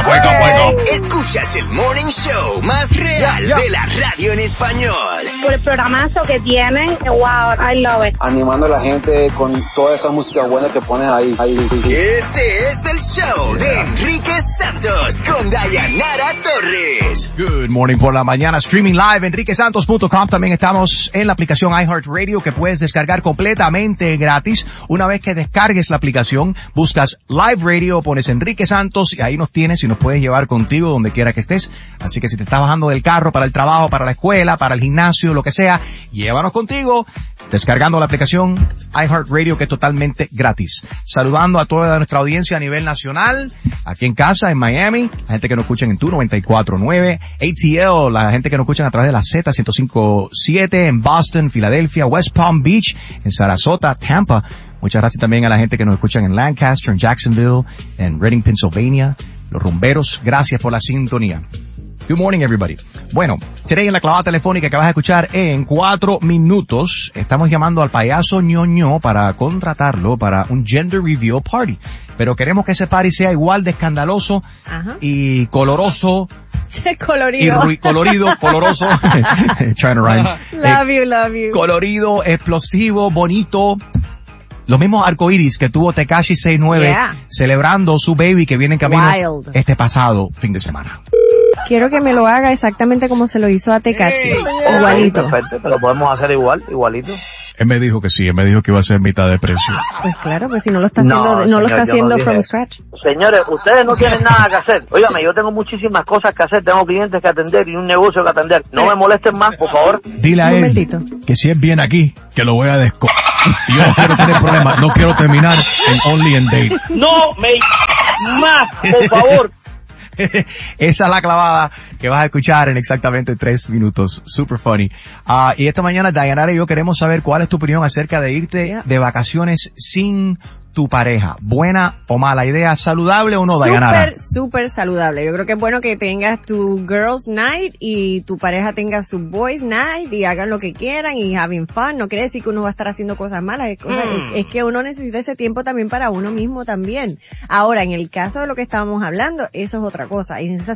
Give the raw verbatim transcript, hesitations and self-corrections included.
up, wake up, wake up. Escuchas el morning show más real de la radio en español. Por el programazo que tienen, wow, I love it. Animando a la gente con toda esa música buena que pones ahí. ahí. Este es el show de Enrique Santos con Dayanara Torres. Good morning por la mañana, streaming live, enrique santos punto com. También estamos en la aplicación iHeartRadio que puedes descargar completamente gratis. Una vez que descargues la aplicación, buscas Live Radio, pones Enrique Santos y ahí nos tienes y nos puedes llevar contigo donde quiera que estés. Así que si te estás bajando del carro para el trabajo, para la escuela, para el gimnasio, lo que sea, llévanos contigo descargando la aplicación iHeartRadio que es totalmente gratis. Saludando a toda nuestra audiencia a nivel nacional, aquí en casa, en Miami, la gente que nos escuchan en tu noventa y cuatro punto nueve, A T L, la gente que nos escuchan a través de la Z ciento cinco punto siete, en Boston, Filadelfia, West Palm Beach, en Sarasota, Tampa. Muchas gracias también a la gente que nos escuchan en Lancaster, en Jacksonville, en Reading, Pennsylvania, los rumberos. Gracias por la sintonía. Good morning, everybody. Bueno, today en la clavada telefónica que vas a escuchar en cuatro minutos, estamos llamando al payaso ñoño para contratarlo para un gender reveal party. Pero queremos que ese party sea igual de escandaloso Ajá. y coloroso. colorido. Y colorido, coloroso. Trying to rhyme. Love eh, you, love you. Colorido, explosivo, bonito. Los mismos arcoíris que tuvo Tekashi sesenta y nueve yeah. celebrando su baby que viene en camino Wild. este pasado fin de semana. Quiero que me lo haga exactamente como se lo hizo a Tekashi. Hey, yeah. Igualito. Perfecto, te lo podemos hacer igual, igualito. Él me dijo que sí, él me dijo que iba a ser mitad de precio. Pues claro, pues si no lo está haciendo, no, no señor, lo está haciendo no from eso. scratch. Señores, ustedes no tienen nada que hacer. Óigame, yo tengo muchísimas cosas que hacer, tengo clientes que atender y un negocio que atender. No me molesten más, por favor. Dile a él que si él viene aquí, que lo voy a desco... Yo no quiero tener problemas, no quiero terminar en Only and Date. No me más, por favor. Esa es la clavada que vas a escuchar en exactamente tres minutos. Super funny. Uh, y esta mañana, Dayanara y yo queremos saber cuál es tu opinión acerca de irte yeah. de vacaciones sin tu pareja. ¿Buena o mala idea? ¿Saludable o no, super, Dayanara? Súper, súper saludable. Yo creo que es bueno que tengas tu girls night y tu pareja tenga su boys night y hagan lo que quieran y having fun. No quiere decir que uno va a estar haciendo cosas malas. Es, cosa, mm. es, es que uno necesita ese tiempo también para uno mismo también. Ahora, en el caso de lo que estábamos hablando, eso es otra cosa. En esa